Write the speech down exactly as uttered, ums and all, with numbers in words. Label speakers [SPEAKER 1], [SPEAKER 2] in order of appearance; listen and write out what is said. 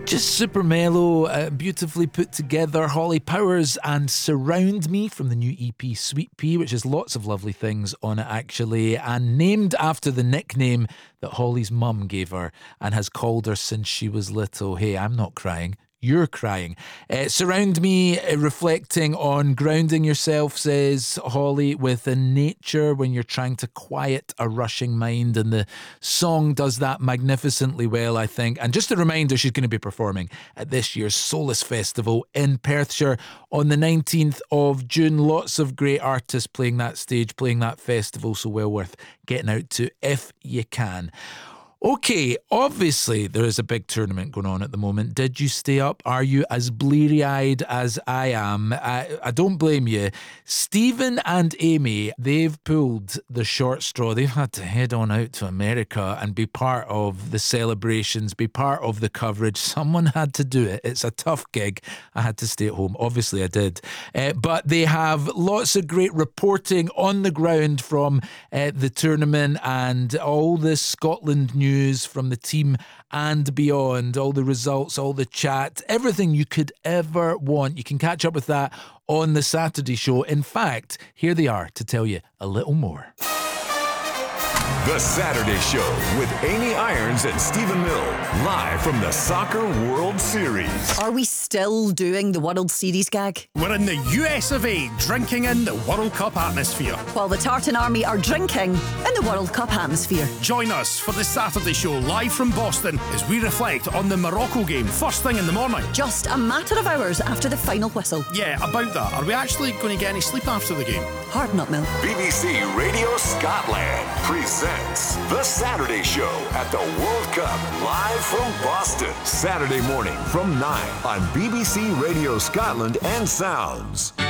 [SPEAKER 1] Just super mellow, uh, beautifully put together. Holly Powers and Surround Me from the new E P Sweet Pea, which has lots of lovely things on it actually, and named after the nickname that Holly's mum gave her and has called her since she was little. Hey, I'm not crying. You're crying. Uh, Surround Me, uh, reflecting on grounding yourself, says Holly, within nature when you're trying to quiet a rushing mind. And the song does that magnificently well, I think. And just a reminder, she's going to be performing at this year's Solace Festival in Perthshire on the nineteenth of June. Lots of great artists playing that stage, playing that festival, so well worth getting out to if you can. Okay, obviously there is a big tournament going on at the moment. Did you stay up? Are you as bleary-eyed as I am? I, I don't blame you. Stephen and Amy, they've pulled the short straw. They've had to head on out to America and be part of the celebrations, be part of the coverage. Someone had to do it. It's a tough gig. I had to stay at home. Obviously I did. Uh, but they have lots of great reporting on the ground from uh, the tournament and all the Scotland news news from the team and beyond, all the results, all the chat, everything you could ever want. You can catch up with that on the Saturday show. In fact, here they are to tell you a little more.
[SPEAKER 2] The Saturday Show with Amy Irons and Stephen Mill, live from the Soccer World Series.
[SPEAKER 3] Are we still doing the World Series gag?
[SPEAKER 4] We're in the U S of A, drinking in the World Cup atmosphere.
[SPEAKER 3] While the Tartan Army are drinking in the World Cup atmosphere.
[SPEAKER 4] Join us for the Saturday Show, live from Boston, as we reflect on the Morocco game, first thing in the morning.
[SPEAKER 3] Just a matter of hours after the final whistle.
[SPEAKER 4] Yeah, about that. Are we actually going to get any sleep after the game?
[SPEAKER 3] Hard nut, Mill.
[SPEAKER 2] B B C Radio Scotland presents The Saturday Show at the World Cup, live from Boston. Saturday morning from nine on B B C Radio Scotland and Sounds.